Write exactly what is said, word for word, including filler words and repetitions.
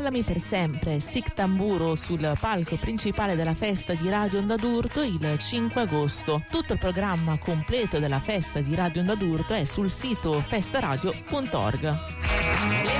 Parlami per sempre, Sic Tamburo sul palco principale della festa di Radio Onda d'Urto il cinque agosto. Tutto il programma completo della festa di Radio Onda d'Urto è sul sito festaradio punto org.